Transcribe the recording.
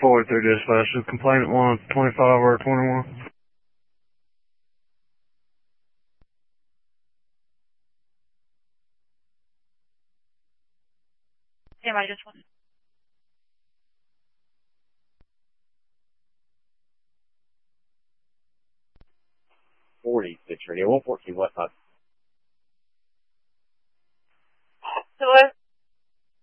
43 dispatch. The complainant wants 25 or 21. Damn, I just won. Radio 114 West Side.